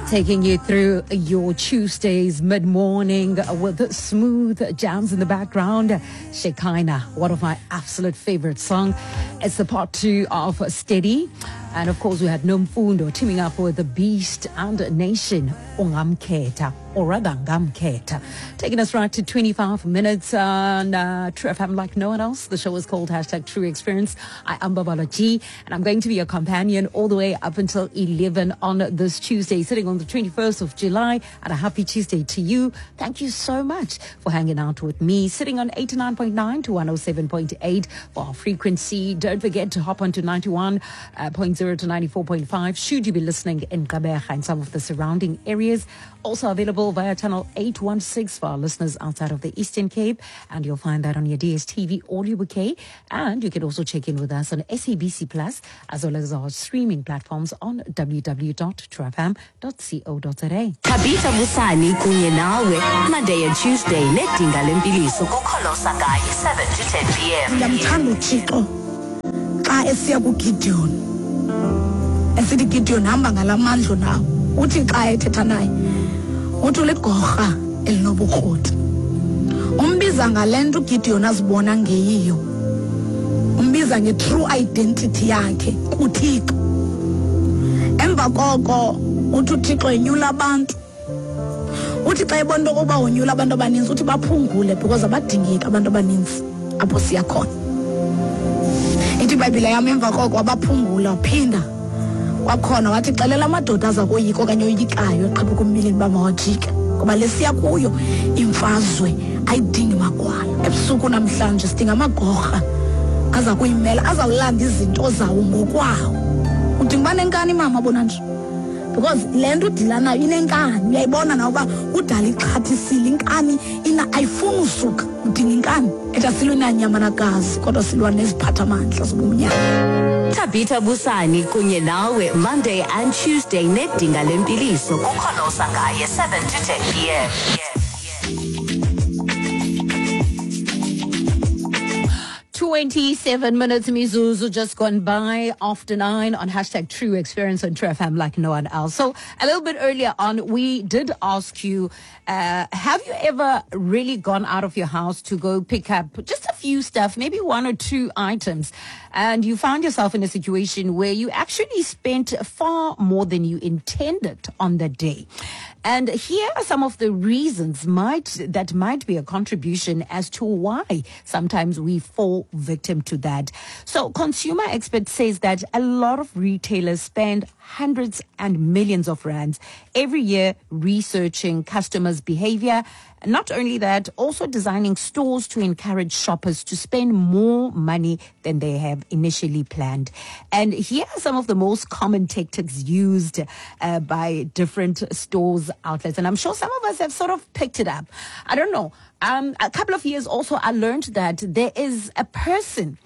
Taking you through your Tuesdays mid-morning with smooth jams in the background. Shekinah, one of my absolute favorite songs. It's the part 2 of Steady. And of course, we had Nomfundo teaming up with the Beast and Nation, Ongamketa, or rather Ngamketa. Taking us right to 25 minutes on True FM like no one else. The show is called #True Experience. I am Babala G, and I'm going to be your companion all the way up until 11 on this Tuesday, sitting on the 21st of July. And a happy Tuesday to you. Thank you so much for hanging out with me, sitting on 89.9 to 107.8 for our frequency. Don't forget to hop onto 91.0 to 94.5 should you be listening in Gqeberha and some of the surrounding areas. Also available via channel 816 for our listeners outside of the Eastern Cape, and you'll find that on your DSTV audio bouquet. And you can also check in with us on SABC Plus as well as our streaming platforms on www.truefm.co.za. Tabitha Busani kunye nawe Monday and Tuesday nedinga lempiliso kukholosa ngaye 7 to 10 p.m. Ndiyamthanda uThixo xa esiya kuGideon. Esithi Gideon hamba ngalamandla nawo. Uthi xa ethetha naye uthi uligorha elinobukroti. Umbiza ngalento uGideon azibona ngeyiyo. Umbiza ngetrue identity yakhe kuThixo. Emva koko uthi uThixo enyula abantu. Uthi xa ebona ukuba unyula abantu abaninzi uthi baphungule because abadingeki abantu abaninzi apho siya khona. Ithi iBhayibhile yami emva koko abaphungula waphinda kwakhona wathi xelela amadoda aza koyika okanye oyikayo eqhubha kumilini bamawajike ngoba lesiya kuyo imfazwe ayidingi magwala. Ebusuku namhlanje sidinga amagorha aza kuyimela azawulanda izinto zawo ngokwawo. Udinga uba nenkani mama bona nje because le nto udila nayo inenkani. Uyayibona nawe uba udala ixhathisile inkani ayifuni usuka. Udinga inkani ethi asilwe nanyama nagazi kodwa silwa neziphathamandla zobumnyama. Tabitha Busani kunye nawe Monday and Tuesday nedinga lempiliso kukholosa ngaye 7 to 10 p.m. 27 minutes, Mizuzu, just gone by after 9 on #True Experience on True FM like no one else. So a little bit earlier on, we did ask you, have you ever really gone out of your house to go pick up just a few stuff, maybe 1 or 2 items, and you found yourself in a situation where you actually spent far more than you intended on that day? And here are some of the reasons that might be a contribution as to why sometimes we fall victim to that. So Consumer Expert says that a lot of retailers spend hundreds and millions of rands every year researching customers' behavior. Not only that, also designing stores to encourage shoppers to spend more money than they have initially planned. And here are some of the most common tactics used by different stores, outlets. And I'm sure some of us have sort of picked it up. I don't know. A couple of years also, I learned that there is a person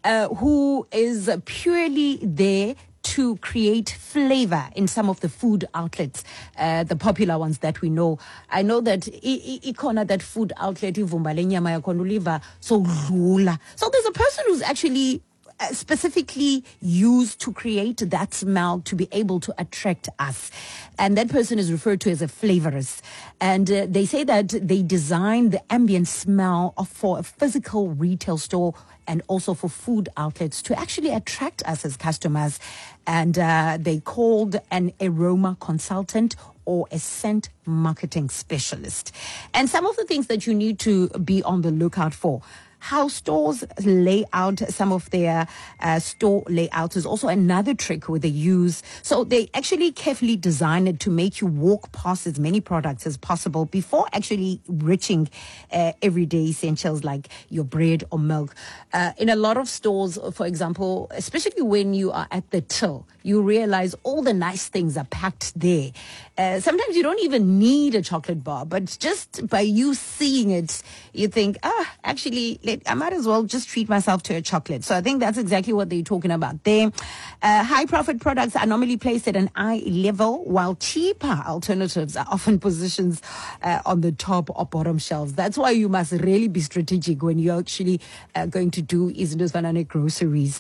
who is purely there to create flavor in some of the food outlets, the popular ones that we know. I know that ikona that food outlet ivumba lenyama yakhona uliva so dlula. So there's a person who's actually specifically used to create that smell to be able to attract us. And that person is referred to as a flavorist. And they say that they design the ambient smell for a physical retail store and also for food outlets to actually attract us as customers. And they called an aroma consultant or a scent marketing specialist. And some of the things that you need to be on the lookout for: how stores lay out some of their store layouts is also another trick where they use. So they actually carefully design it to make you walk past as many products as possible before actually reaching everyday essentials like your bread or milk. In a lot of stores, for example, especially when you are at the till, you realize all the nice things are packed there. Sometimes you don't even need a chocolate bar, but just by you seeing it, you think, actually, chocolate, I might as well just treat myself to a chocolate. So I think that's exactly what they're talking about there. High profit products are normally placed at an eye level, while cheaper alternatives are often positioned on the top or bottom shelves. That's why you must really be strategic when you're actually going to do izinto groceries.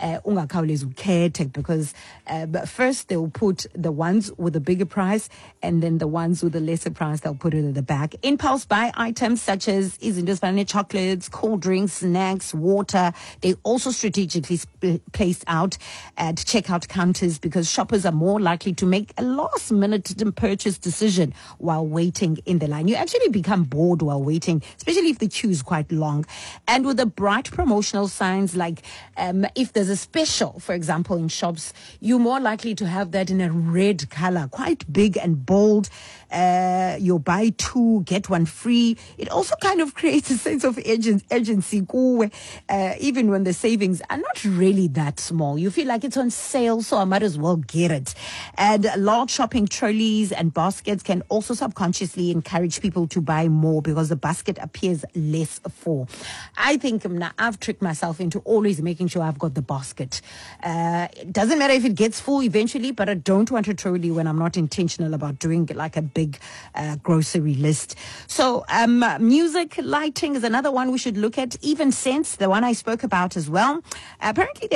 Because but first they'll put the ones with the bigger price, and then the ones with the lesser price they'll put it at the back. Impulse buy items such as chocolates, cold drinks, snacks, water, they also strategically placed out at checkout counters because shoppers are more likely to make a last minute purchase decision while waiting in the line. You actually become bored while waiting, especially if the queue is quite long. And with the bright promotional signs, like if there's a special, for example, in shops, you're more likely to have that in a red color, quite big and bold. You buy 2, get 1 free. It also kind of creates a sense of urgency, even when the savings are not really that small. You feel like it's on sale, so I might as well get it. And large shopping trolleys and baskets can also subconsciously encourage people to buy more because the basket appears less full. I think I've tricked myself into always making sure I've got the basket. It doesn't matter if it gets full eventually, but I don't want a trolley when I'm not intentional about doing like a big grocery list. So music lighting is another one we should look at. Even Sense, the one I spoke about as well. Apparently